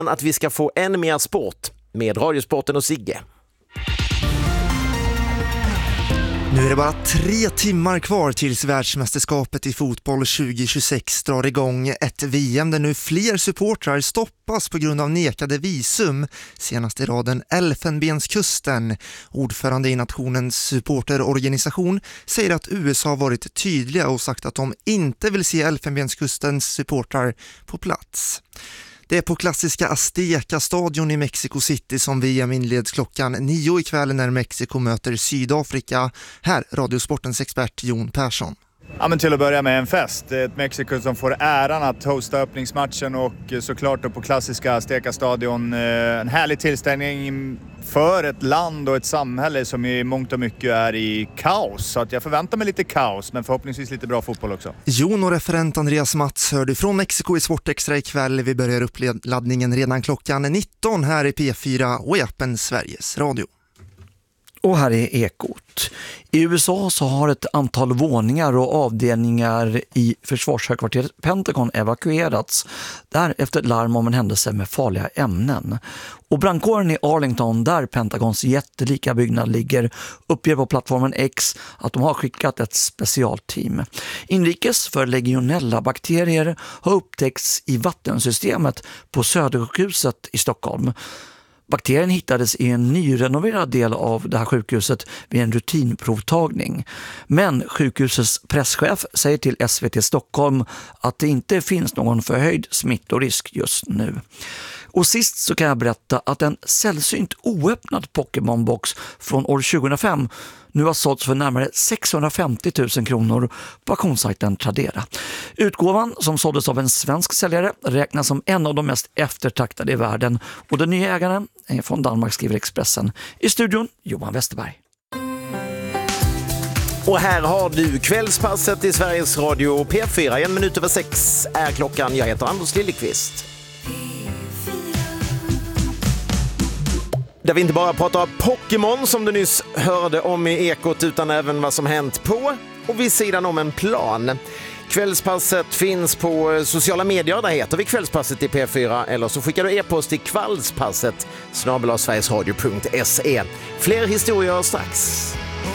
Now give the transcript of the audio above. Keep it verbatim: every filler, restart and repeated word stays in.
att vi ska få än mer sport med Radiosporten och Sigge. Nu är det bara tre timmar kvar tills världsmästerskapet i fotboll tjugo tjugosex drar igång, ett V M där nu fler supportrar stoppas på grund av nekade visum. Senast i raden Elfenbenskusten. Ordförande i nationens supporterorganisation säger att U S A har varit tydliga och sagt att de inte vill se Elfenbenskustens supportrar på plats. Det är på klassiska Azteca-stadion i Mexico City som V M inleds klockan nio ikväll när Mexiko möter Sydafrika. Här Radiosportens expert Jon Persson. Ja, men till att börja med en fest. Ett Mexiko som får äran att hosta öppningsmatchen och såklart då på klassiska Azteca-stadion. En härlig tillställning för ett land och ett samhälle som i mångt och mycket är i kaos. Så att jag förväntar mig lite kaos, men förhoppningsvis lite bra fotboll också. Jon och referent Andreas Mats hörde från Mexiko i Sportextra ikväll. Vi börjar uppladdningen redan klockan nitton här i P fyra och i appen Sveriges Radio. Och här är Ekot. I U S A så har ett antal våningar och avdelningar i försvarshögkvarteret Pentagon evakuerats där efter larm om en händelse med farliga ämnen. Och brandkåren i Arlington, där Pentagons jättelika byggnad ligger, uppger på plattformen X att de har skickat ett specialteam. Inrikes för legionella-bakterier har upptäckts i vattensystemet på Södersjukhuset i Stockholm. Bakterien hittades i en nyrenoverad del av det här sjukhuset vid en rutinprovtagning. Men sjukhusets presschef säger till S V T Stockholm att det inte finns någon förhöjd smittorisk just nu. Och sist så kan jag berätta att en sällsynt oöppnad Pokémon-box från år tjugohundrafem nu har sålts för närmare sexhundrafemtio tusen kronor på auktionssajten Tradera. Utgåvan, som såldes av en svensk säljare, räknas som en av de mest eftertraktade i världen. Och den nya ägaren är från Danmark, skriver Expressen. I studion, Johan Westerberg. Och här har du kvällspasset i Sveriges Radio P fyra. En minut över sex är klockan. Jag heter Anders Lillekvist. Där vi inte bara pratar Pokémon som du nyss hörde om i Ekot, utan även vad som hänt på och vid sidan om en plan. Kvällspasset finns på sociala medier, där heter vi Kvällspasset i P fyra, eller så skickar du e-post till kvällspasset snabel-a sverigesradio punkt se. Fler historier strax.